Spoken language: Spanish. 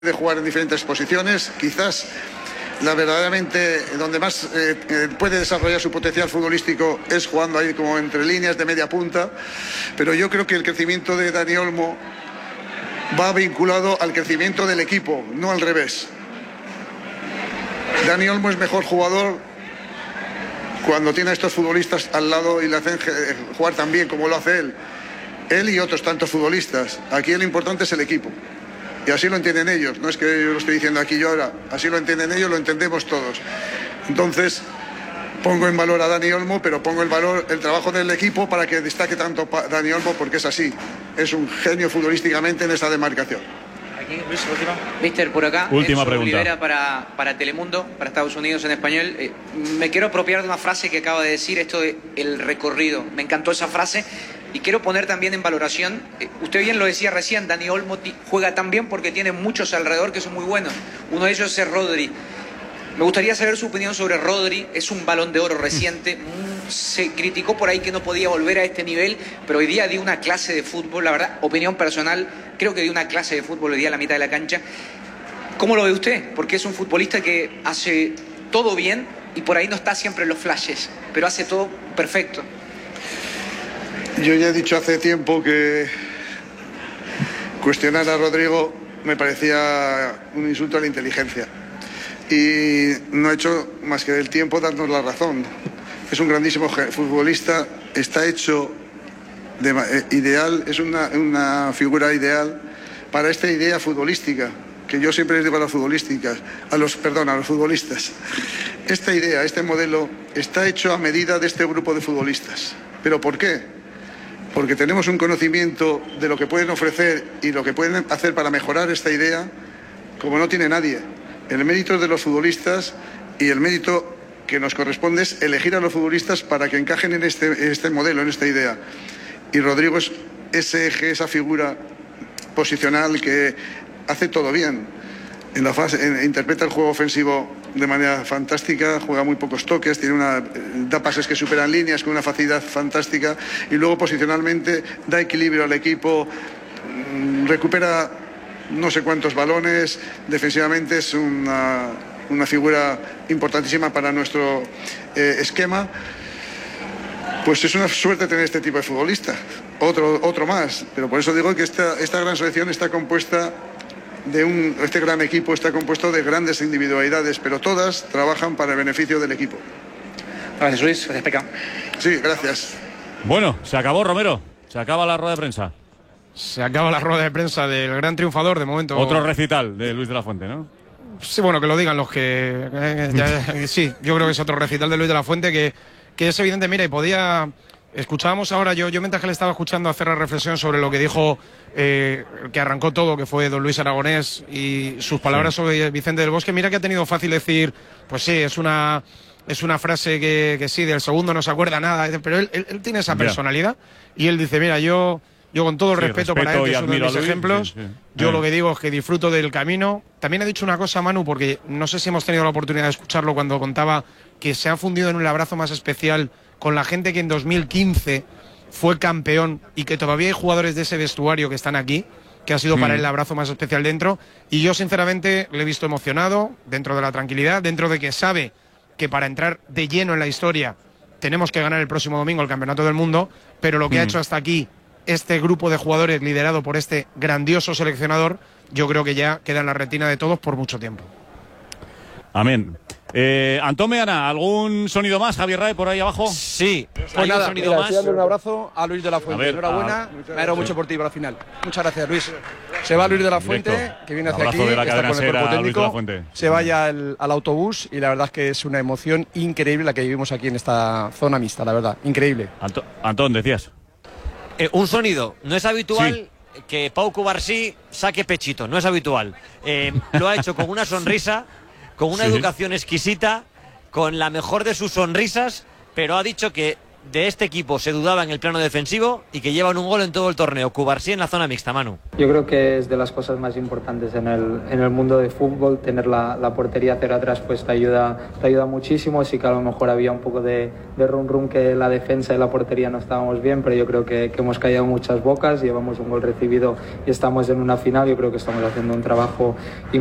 de jugar en diferentes posiciones, quizás la verdaderamente donde más puede desarrollar su potencial futbolístico es jugando ahí como entre líneas de media punta, pero yo creo que el crecimiento de Dani Olmo va vinculado al crecimiento del equipo, no al revés. Dani Olmo es mejor jugador cuando tiene a estos futbolistas al lado y le hacen jugar tan bien como lo hace él y otros tantos futbolistas. Aquí lo importante es el equipo. Y así lo entienden ellos, no es que yo lo estoy diciendo aquí yo ahora, así lo entienden ellos, lo entendemos todos. Entonces, pongo en valor a Dani Olmo, pero pongo en valor el trabajo del equipo para que destaque tanto Dani Olmo, porque es así, es un genio futbolísticamente en esa demarcación. Aquí, Luis, última. Mister, por acá, Última Enzo pregunta. Olivera para Telemundo, para Estados Unidos en español. Me quiero apropiar de una frase que acaba de decir, esto de el recorrido. Me encantó esa frase. Y quiero poner también en valoración, usted bien lo decía recién, Dani Olmo juega tan bien porque tiene muchos alrededor que son muy buenos. Uno de ellos es Rodri. Me gustaría saber su opinión sobre Rodri. Es un Balón de Oro reciente. Se criticó por ahí que no podía volver a este nivel, pero hoy día dio una clase de fútbol, la verdad, opinión personal, creo que dio una clase de fútbol hoy día a la mitad de la cancha. ¿Cómo lo ve usted? Porque es un futbolista que hace todo bien y por ahí no está siempre en los flashes, pero hace todo perfecto. Yo ya he dicho hace tiempo que cuestionar a Rodrigo me parecía un insulto a la inteligencia. Y no ha hecho más que el tiempo darnos la razón. Es un grandísimo futbolista, está hecho ideal, es una figura ideal para esta idea futbolística, que yo siempre les digo a los futbolistas. Esta idea, este modelo, está hecho a medida de este grupo de futbolistas. ¿Pero por qué? Porque tenemos un conocimiento de lo que pueden ofrecer y lo que pueden hacer para mejorar esta idea como no tiene nadie. El mérito es de los futbolistas y el mérito que nos corresponde es elegir a los futbolistas para que encajen en este modelo, en esta idea. Y Rodrigo es ese eje, esa figura posicional que hace todo bien. En la fase, interpreta el juego ofensivo de manera fantástica, juega muy pocos toques, da pases que superan líneas con una facilidad fantástica y luego posicionalmente da equilibrio al equipo, recupera no sé cuántos balones, defensivamente es una figura importantísima para nuestro esquema. Pues es una suerte tener este tipo de futbolista, otro más, pero por eso digo que esta gran selección está compuesta este gran equipo está compuesto de grandes individualidades, pero todas trabajan para el beneficio del equipo. Gracias, Luis. Gracias, Peca. Sí, gracias. Bueno, se acabó, Romero. Se acaba la rueda de prensa. Se acaba la rueda de prensa del gran triunfador, de momento. Otro recital de Luis de la Fuente, ¿no? Sí, bueno, que lo digan los que... sí, yo creo que es otro recital de Luis de la Fuente que es evidente. Mira, y podía... Escuchábamos ahora, yo mientras que le estaba escuchando hacer la reflexión sobre lo que dijo, que arrancó todo, que fue don Luis Aragonés, y sus palabras sobre Vicente del Bosque. Mira que ha tenido fácil decir, pues sí, es una frase que sí, del segundo no se acuerda nada, pero él tiene esa personalidad, y él dice, mira, yo con todo el respeto para él, que es uno de mis ejemplos, yo lo que digo es que disfruto del camino. También ha dicho una cosa, Manu, porque no sé si hemos tenido la oportunidad de escucharlo cuando contaba que se ha fundido en un abrazo más especial con la gente que en 2015 fue campeón y que todavía hay jugadores de ese vestuario que están aquí, que ha sido para él el abrazo más especial dentro. Y yo, sinceramente, le he visto emocionado, dentro de la tranquilidad, dentro de que sabe que para entrar de lleno en la historia tenemos que ganar el próximo domingo el Campeonato del Mundo, pero lo que ha hecho hasta aquí este grupo de jugadores liderado por este grandioso seleccionador, yo creo que ya queda en la retina de todos por mucho tiempo. Amén. Antón Meana, ¿algún sonido más, Javier Rae, por ahí abajo? Sí, pues nada, sonido más. Darle un abrazo a Luis de la Fuente. Enhorabuena, me alegro mucho por ti para la final. Muchas gracias, Luis. Se va Luis de la Fuente, que viene hacia aquí, de la está con el cuerpo técnico, Fuente. se vaya al autobús y la verdad es que es una emoción increíble la que vivimos aquí en esta zona mixta, la verdad, increíble. Antón, decías. Un sonido, no es habitual que Pau Cubarsí saque pechito, no es habitual. Lo ha hecho con una sonrisa, con una educación exquisita, con la mejor de sus sonrisas, pero ha dicho que de este equipo se dudaba en el plano defensivo y que llevan un gol en todo el torneo. Cubarsí en la zona mixta, Manu. Yo creo que es de las cosas más importantes en el mundo de fútbol. Tener la portería cero atrás pues te ayuda muchísimo. Sí que a lo mejor había un poco de rum que la defensa y la portería no estábamos bien, pero yo creo que hemos callado muchas bocas, llevamos un gol recibido y estamos en una final. Yo creo que estamos haciendo un trabajo